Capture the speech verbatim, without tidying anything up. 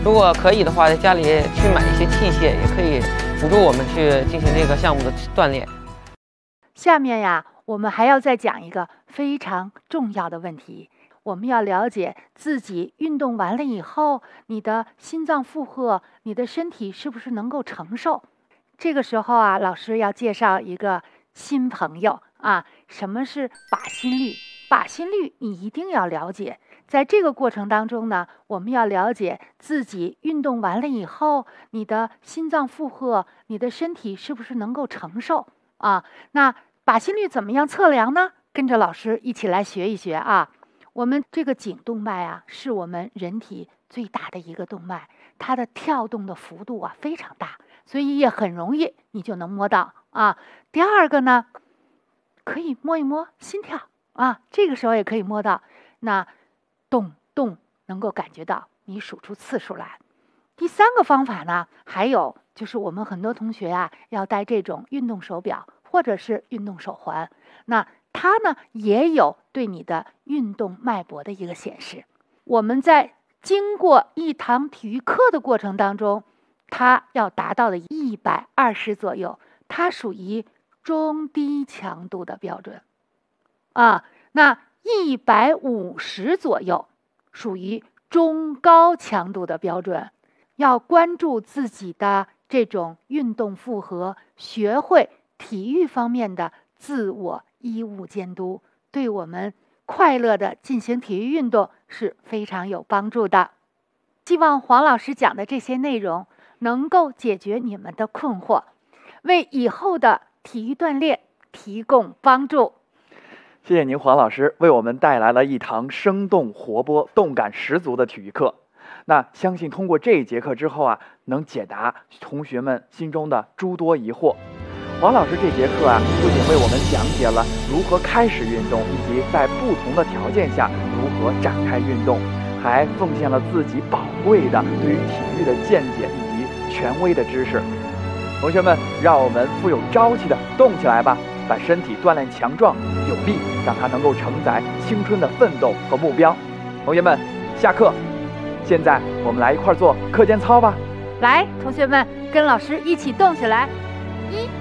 如果可以的话，在家里去买一些器械，也可以辅助我们去进行这个项目的锻炼。 下面呀，我们还要再讲一个非常重要的问题，我们要了解自己运动完了以后，你的心脏负荷，你的身体是不是能够承受？这个时候啊，老师要介绍一个新朋友啊，什么是靶心率？靶心率你一定要了解。在这个过程当中呢，我们要了解自己运动完了以后，你的心脏负荷，你的身体是不是能够承受啊？那靶心率怎么样测量呢？跟着老师一起来学一学啊。我们这个颈动脉啊，是我们人体最大的一个动脉，它的跳动的幅度啊非常大，所以也很容易你就能摸到啊。第二个呢，可以摸一摸心跳啊，这个时候也可以摸到，那动动能够感觉到你数出次数来。第三个方法呢，还有就是我们很多同学啊要戴这种运动手表或者是运动手环，那它呢也有对你的运动脉搏的一个显示。我们在经过一堂体育课的过程当中，它要达到的一百二十左右，它属于中低强度的标准啊。那一百五十左右属于中高强度的标准。要关注自己的这种运动负荷，学会体育方面的自我医务监督，对我们快乐的进行体育运动是非常有帮助的。希望黄老师讲的这些内容能够解决你们的困惑，为以后的体育锻炼提供帮助。 谢谢您，黄老师为我们带来了一堂生动活泼、动感十足的体育课。那相信通过这一节课之后啊，能解答同学们心中的诸多疑惑。黄老师这节课啊，不仅为我们讲解了如何开始运动，以及在不同的条件下如何展开运动，还奉献了自己宝贵的对于体育的见解以及权威的知识。同学们，让我们富有朝气的动起来吧，把身体锻炼强壮有力，让它能够承载青春的奋斗和目标。同学们，下课。现在我们来一块做课间操吧。 来，同学们跟老师一起动起来，一